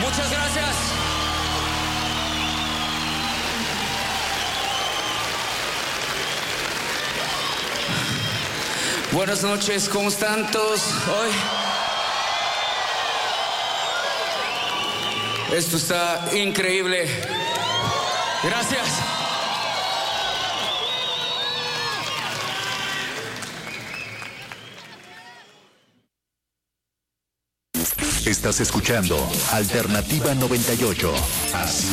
Muchas gracias. Buenas noches, ¿cómo están todos hoy? Esto está increíble. Gracias. Estás escuchando Alternativa 98. Así